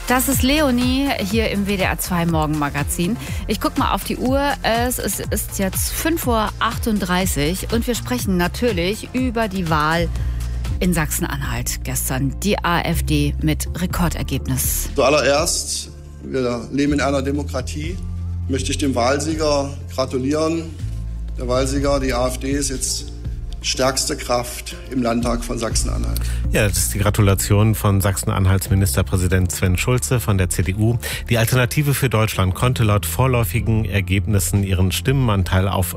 Das ist Leonie hier im WDR 2 Morgenmagazin. Ich gucke mal auf die Uhr. Es ist jetzt 5:38 Uhr und wir sprechen natürlich über die Wahl in Sachsen-Anhalt gestern. Die AfD mit Rekordergebnis. Zuallererst, wir leben in einer Demokratie, möchte ich dem Wahlsieger gratulieren. Der Wahlsieger, die AfD, ist jetzt stärkste Kraft im Landtag von Sachsen-Anhalt. Ja, das ist die Gratulation von Sachsen-Anhalts Ministerpräsident Sven Schulze von der CDU. Die Alternative für Deutschland konnte laut vorläufigen Ergebnissen ihren Stimmenanteil auf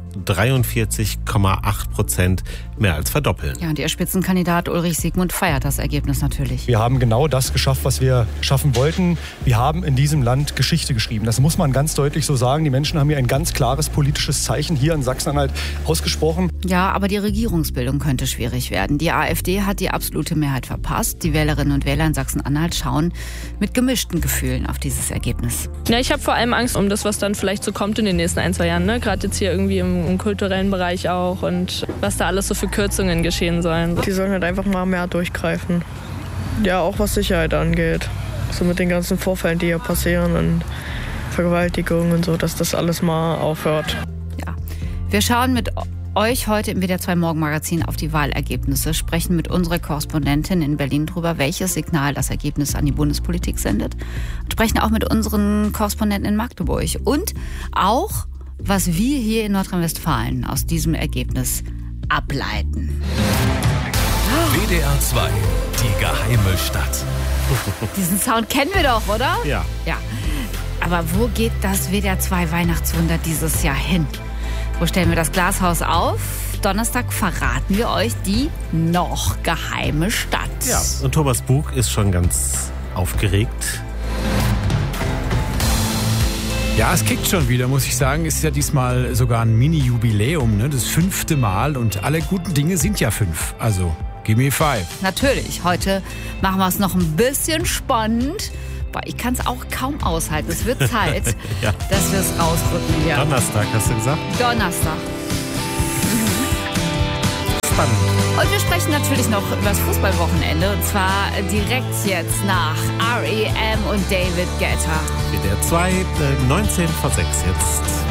43,8% mehr als verdoppeln. Ja, und ihr Spitzenkandidat Ulrich Siegmund feiert das Ergebnis natürlich. Wir haben genau das geschafft, was wir schaffen wollten. Wir haben in diesem Land Geschichte geschrieben. Das muss man ganz deutlich so sagen. Die Menschen haben hier ein ganz klares politisches Zeichen hier in Sachsen-Anhalt ausgesprochen. Ja, aber die Regierungsbildung könnte schwierig werden. Die AfD hat die absolute Mehrheit verpasst. Die Wählerinnen und Wähler in Sachsen-Anhalt schauen mit gemischten Gefühlen auf dieses Ergebnis. Ja, ich habe vor allem Angst um das, was dann vielleicht so kommt in den nächsten 1-2 Jahren. Ne? Gerade jetzt hier irgendwie im kulturellen Bereich auch und was da alles so für Kürzungen geschehen sollen. Die sollen halt einfach mal mehr durchgreifen. Ja, auch was Sicherheit angeht. So mit den ganzen Vorfällen, die hier passieren und Vergewaltigungen und so, dass das alles mal aufhört. Ja, wir schauen mit euch heute im WDR 2 Morgenmagazin auf die Wahlergebnisse, sprechen mit unserer Korrespondentin in Berlin drüber, welches Signal das Ergebnis an die Bundespolitik sendet. Und sprechen auch mit unseren Korrespondenten in Magdeburg. Und auch, was wir hier in Nordrhein-Westfalen aus diesem Ergebnis ableiten. WDR 2, die geheime Stadt. Diesen Sound kennen wir doch, oder? Ja. Ja. Aber wo geht das WDR 2 Weihnachtswunder dieses Jahr hin? Wo stellen wir das Glashaus auf? Donnerstag verraten wir euch die noch geheime Stadt. Ja, und Thomas Bug ist schon ganz aufgeregt. Ja, es kickt schon wieder, muss ich sagen. Es ist ja diesmal sogar ein Mini-Jubiläum, ne? Das 5. Mal und alle guten Dinge sind ja 5. Also, give me 5. Natürlich, heute machen wir es noch ein bisschen spannend. Boah, ich kann es auch kaum aushalten. Es wird Zeit, Ja. dass wir es rausrücken hier. Donnerstag, hast du gesagt? Donnerstag. Spannend. Und wir sprechen natürlich noch über das Fußballwochenende. Und zwar direkt jetzt nach R.E.M. und David Guetta. WDR 2, 19 vor 6 jetzt.